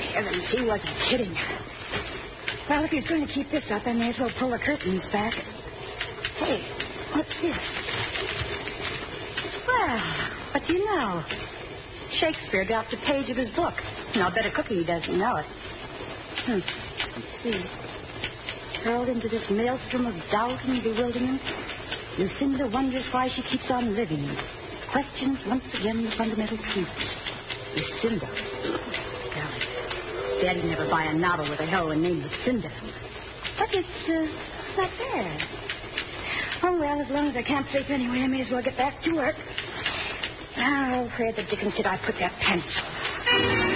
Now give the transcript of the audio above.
heavens, he wasn't kidding. Well, if he's going to keep this up, I may as well pull the curtains back. Hey, what's this? Well, what do you know? Shakespeare dropped a page of his book. And I'll bet a cookie he doesn't know it. Let's see. Hurled into this maelstrom of doubt and bewilderment, Lucinda wonders why she keeps on living. Questions once again the fundamental truths. Lucinda. Golly, Daddy'd never buy a novel with a heroine named Lucinda. But it's not there. Oh, well, as long as I can't sleep anyway, I may as well get back to work. Now, where the dickens did I put that pencil?